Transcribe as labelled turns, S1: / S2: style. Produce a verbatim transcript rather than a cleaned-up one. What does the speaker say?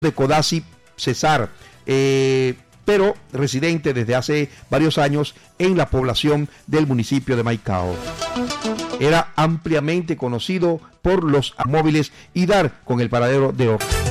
S1: de Codazzi Cesar, eh, pero residente desde hace varios años en la población del municipio de Maicao. Era ampliamente conocido por los móviles y dar con el paradero de Octa.